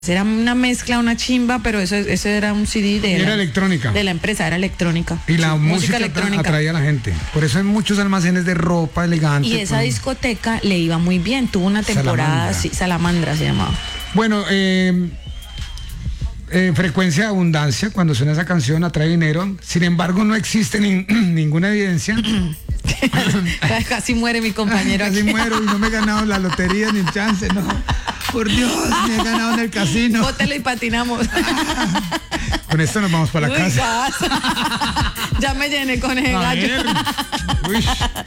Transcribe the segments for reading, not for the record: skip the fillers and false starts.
Era una mezcla, una chimba, pero eso era un CD Era electrónica. de la empresa, era electrónica. Y la música electrónica atraía a la gente. Por eso hay muchos almacenes de ropa elegante. Y esa discoteca le iba muy bien. Tuvo una temporada, Salamandra se llamaba. Bueno, frecuencia de abundancia, cuando suena esa canción atrae dinero. Sin embargo, no existe ninguna evidencia. Casi muere mi compañero. Casi muero y no me he ganado la lotería ni el chance, no. Por Dios, me he ganado en el casino. Bótelo y patinamos. Con esto nos vamos para la casa. Ya me llené con el gallo. Uy.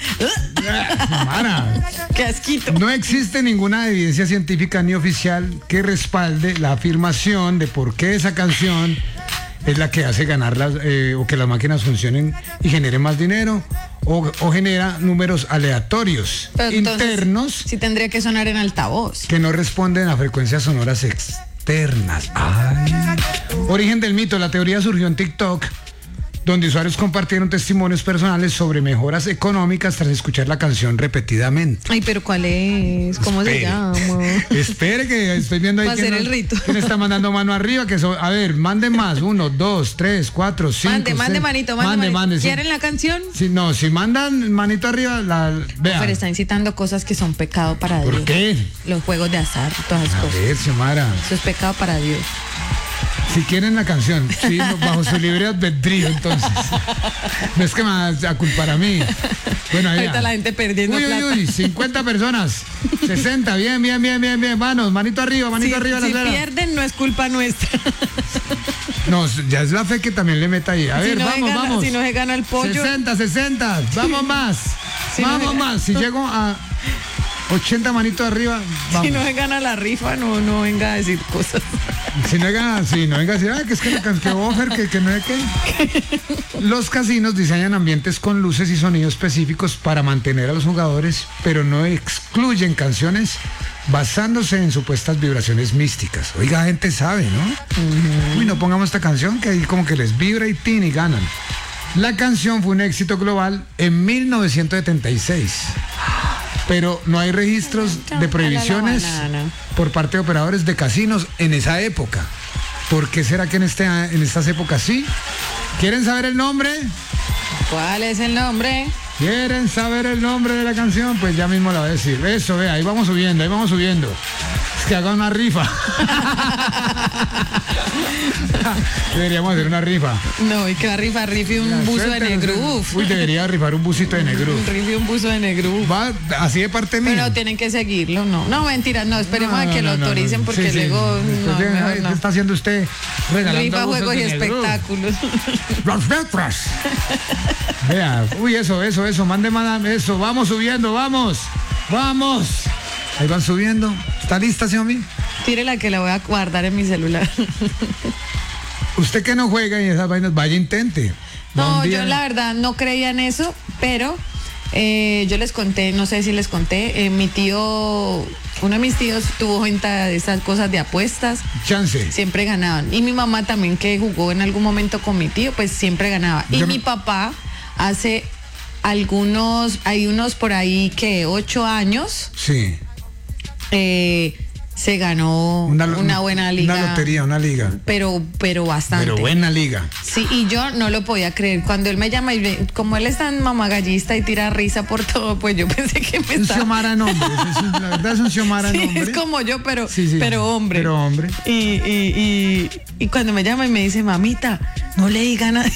Mara. Qué asquito. No existe ninguna evidencia científica ni oficial que respalde la afirmación de por qué esa canción es la que hace ganar o que las máquinas funcionen y generen más dinero o genera números aleatorios internos. Sí tendría que sonar en altavoz. Que no responden a frecuencias sonoras externas. Ay. Origen del mito. La teoría surgió en TikTok, donde usuarios compartieron testimonios personales sobre mejoras económicas tras escuchar la canción repetidamente. Ay, pero ¿cuál es? ¿Cómo se llama? Espere que estoy viendo ahí. Va a ser el rito. ¿Quién está mandando mano arriba? A ver, manden más. 1, 2, 3, 4, 5. Mande manito. ¿Quieren la canción? Si mandan manito arriba, vean. Pero está incitando cosas que son pecado para Dios. ¿Por qué? Los juegos de azar, todas esas cosas. A ver, Xiomara. Eso es pecado para Dios. Si quieren la canción, sí, bajo su libre albedrío, entonces. No es que me va a culpar a mí. Bueno, ahí ahorita la gente perdiendo plata. Uy, 50 personas. 60, bien. Manito arriba. Si pierden, no es culpa nuestra. No, ya es la fe que también le meta ahí. A ver, vamos. Si no se gana el pollo. 60. Vamos más. Más. Si llego a 80 manitos arriba, vamos. Si no se gana la rifa, no venga a decir cosas. Si no venga a decir, que es que offer, que no es que. Los casinos diseñan ambientes con luces y sonidos específicos para mantener a los jugadores, pero no excluyen canciones basándose en supuestas vibraciones místicas. Oiga, gente sabe, ¿no? Uy, no pongamos esta canción que ahí como que les vibra y ganan. La canción fue un éxito global en 1976. Pero no hay registros de prohibiciones por parte de operadores de casinos en esa época. ¿Por qué será que en estas épocas sí? ¿Quieren saber el nombre? ¿Cuál es el nombre? ¿Quieren saber el nombre de la canción? Pues ya mismo la voy a decir. Eso, vea, ahí vamos subiendo. Es que haga una rifa. Deberíamos hacer una rifa. No, y que la rife un buzo de Negruf. Uy, debería rifar un busito de Negruf. Rife un buzo de Negruf. Va así de parte mía. Pero tienen que seguirlo, no. No, mentira, no, esperemos a que lo autoricen porque luego ¿Qué está haciendo usted? Regalando rifa, juegos y espectáculos. Las letras. Vea, uy, eso, mande eso, vamos subiendo, vamos. Ahí van subiendo. ¿Está lista, Xiaomi? Tírela que la voy a guardar en mi celular. Usted que no juega y esas vainas, vaya intente. No, yo la verdad no creía en eso, pero yo les conté, no sé si les conté, uno de mis tíos tuvo venta de esas cosas de apuestas. Chance. Siempre ganaban. Y mi mamá también, que jugó en algún momento con mi tío, pues siempre ganaba. Y mi papá hace hay unos por ahí que 8 años. Sí. Se ganó una buena liga. Una lotería, una liga. Pero bastante. Pero buena liga. Sí, y yo no lo podía creer. Cuando él me llama, y como él es tan mamagallista y tira risa por todo, pues yo pensé que me estaba... Un Xiomara nombre. La verdad es un Xiomara nombre. Es como yo, pero hombre. Pero hombre. Y cuando me llama y me dice, mamita, no le diga a nadie.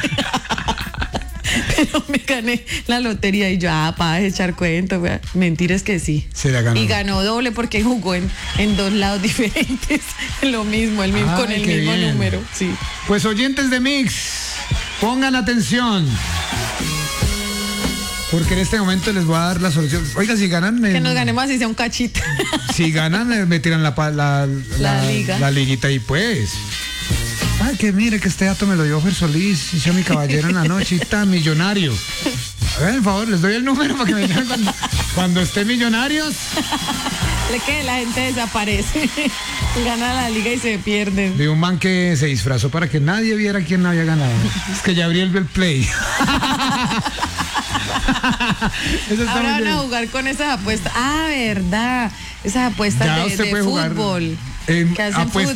Pero me gané la lotería y yo, para echar cuento, güey. Mentira es que sí. Se la ganó. Y ganó doble porque jugó en 2 lados diferentes. Lo mismo, con el mismo número. Sí. Pues oyentes de Mix, pongan atención. Porque en este momento les voy a dar la solución. Oiga, si ganan... Que nos ganemos así sea un cachito. Si ganan, me tiran la liga. La liguita y pues... Ay, que mire que este dato me lo dio Fer Solís, hizo mi caballero en la noche y está millonario. A ver, por favor, les doy el número para que me digan cuando esté millonarios. La gente desaparece, gana la liga y se pierden. De un man que se disfrazó para que nadie viera quién había ganado. Es que ya abrí el play. Ahora van a jugar con esas apuestas. Ah, verdad. Esas apuestas de fútbol. que hacen apuestas